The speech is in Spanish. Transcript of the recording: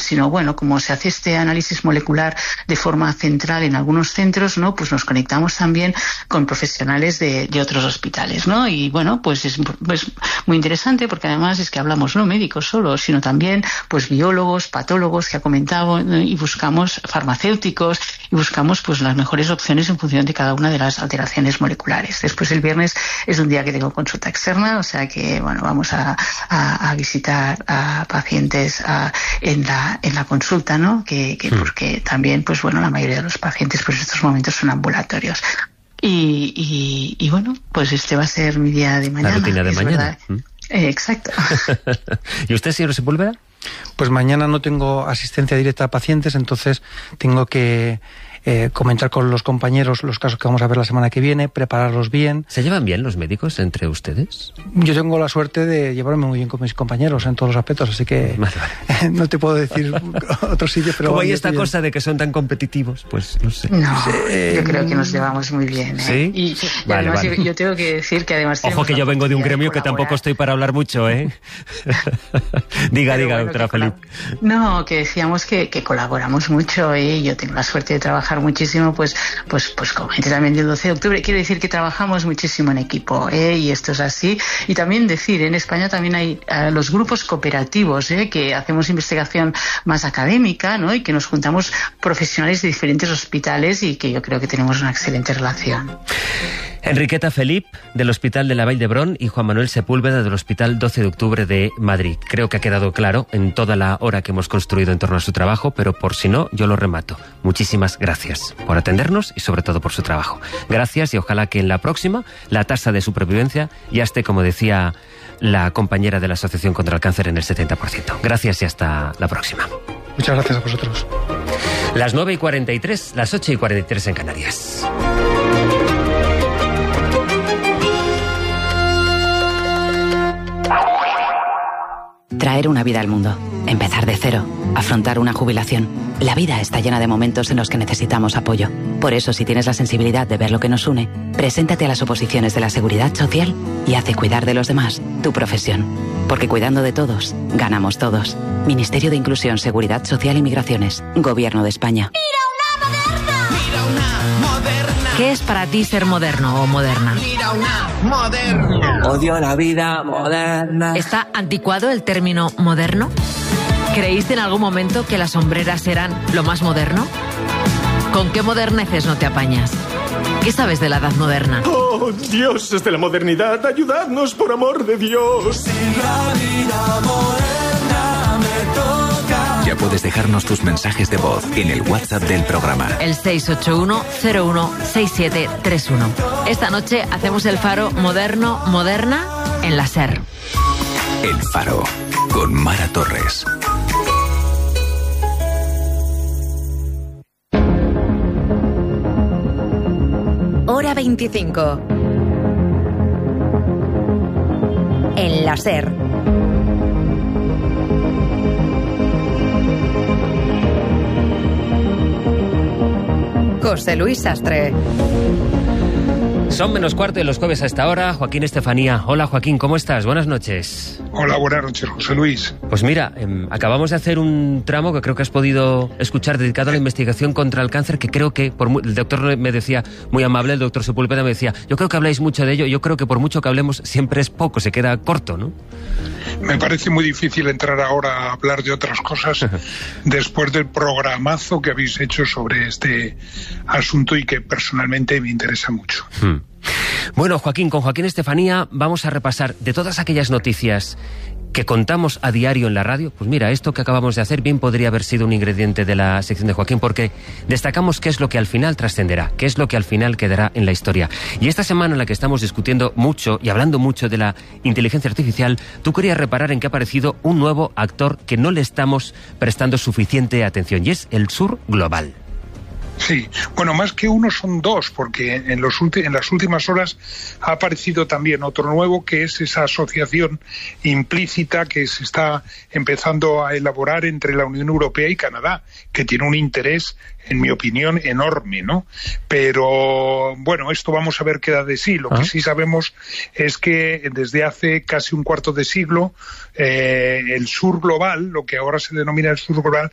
sino bueno, como se hace este análisis molecular de forma central en algunos centros, ¿no? Pues nos conectamos también con profesionales de otros hospitales, ¿no? Y bueno, pues es muy interesante porque además es que hablamos no médicos solo, sino también pues biólogos, patólogos que ha comentado, y buscamos farmacéuticos y buscamos pues las mejores opciones en función de cada una de las alteraciones moleculares. Después el viernes es un día que tengo consulta externa, o sea que bueno, vamos a visitar a pacientes en la consulta, ¿no? Porque también pues bueno, la mayoría de los pacientes pues en estos momentos son ambulatorios. Y bueno, pues este va a ser mi día de mañana. La rutina de mañana. Exacto. ¿Y usted, señor Sepúlveda? Pues mañana no tengo asistencia directa a pacientes, entonces tengo que comentar con los compañeros los casos que vamos a ver la semana que viene, prepararlos bien. ¿Se llevan bien los médicos entre ustedes? Yo tengo la suerte de llevarme muy bien con mis compañeros en todos los aspectos, así que vale. No te puedo decir otro sitio, pero... Como hay esta cosa de que son tan competitivos, pues no sé. No, yo creo que nos llevamos muy bien. ¿Sí? Y vale, además vale. Yo tengo que decir que además... Ojo que yo vengo de un gremio que tampoco estoy para hablar mucho, ¿eh? diga, bueno, doctora Felip. No, que decíamos que colaboramos mucho, ¿eh? Yo tengo la suerte de trabajar muchísimo pues con gente también del 12 de octubre. Quiero decir que trabajamos muchísimo en equipo, y esto es así. Y también decir, en España también hay los grupos cooperativos, que hacemos investigación más académica, ¿no? Y que nos juntamos profesionales de diferentes hospitales y que yo creo que tenemos una excelente relación. Enriqueta Felip, del Hospital de la Vall d'Hebron, y Juan Manuel Sepúlveda, del Hospital 12 de Octubre de Madrid. Creo que ha quedado claro en toda la hora que hemos construido en torno a su trabajo, pero por si no, yo lo remato. Muchísimas gracias por atendernos y sobre todo por su trabajo. Gracias, y ojalá que en la próxima la tasa de supervivencia ya esté, como decía la compañera de la Asociación contra el Cáncer, en el 70%. Gracias y hasta la próxima. Muchas gracias a vosotros. Las 9:43, las 8:43 en Canarias. Traer una vida al mundo, empezar de cero, afrontar una jubilación. La vida está llena de momentos en los que necesitamos apoyo. Por eso, si tienes la sensibilidad de ver lo que nos une, preséntate a las oposiciones de la Seguridad Social y haz de cuidar de los demás tu profesión. Porque cuidando de todos, ganamos todos. Ministerio de Inclusión, Seguridad Social y Migraciones. Gobierno de España. ¡Mira una moderna! ¡Mira una moderna! ¿Qué es para ti ser moderno o moderna? ¡Mira una moderna! Odio la vida moderna. ¿Está anticuado el término moderno? ¿Creíste en algún momento que las sombreras eran lo más moderno? ¿Con qué moderneces no te apañas? ¿Qué sabes de la edad moderna? ¡Oh, dioses de la modernidad! ¡Ayudadnos, por amor de Dios! Si la vida moderna me toca. Ya puedes dejarnos tus mensajes de voz en el WhatsApp del programa. El 681-016731. Esta noche hacemos el Faro moderna en la SER. El Faro, con Mara Torres. Hora 25. En la SER. José Luis Sastre. Son menos cuarto de los jueves a esta hora. Joaquín Estefanía. Hola, Joaquín, ¿cómo estás? Buenas noches. Hola, buenas noches, José Luis. Pues mira, acabamos de hacer un tramo que creo que has podido escuchar dedicado a la investigación contra el cáncer, que creo que, el doctor me decía, muy amable, el doctor Sepúlveda me decía, yo creo que habláis mucho de ello, yo creo que por mucho que hablemos siempre es poco, se queda corto, ¿no? Me parece muy difícil entrar ahora a hablar de otras cosas después del programazo que habéis hecho sobre este asunto y que personalmente me interesa mucho. Bueno, Joaquín, con Joaquín Estefanía vamos a repasar de todas aquellas noticias que contamos a diario en la radio. Pues mira, esto que acabamos de hacer bien podría haber sido un ingrediente de la sección de Joaquín, porque destacamos qué es lo que al final trascenderá, qué es lo que al final quedará en la historia. Y esta semana en la que estamos discutiendo mucho y hablando mucho de la inteligencia artificial, tú querías reparar en que ha aparecido un nuevo actor que no le estamos prestando suficiente atención, y es el Sur Global. Sí, bueno, más que uno son dos, porque en las últimas horas ha aparecido también otro nuevo, que es esa asociación implícita que se está empezando a elaborar entre la Unión Europea y Canadá, que tiene un interés, en mi opinión, enorme, ¿no? Pero, bueno, esto vamos a ver qué da de sí. Lo que sí sabemos es que desde hace casi un cuarto de siglo, el Sur Global, lo que ahora se denomina el Sur Global,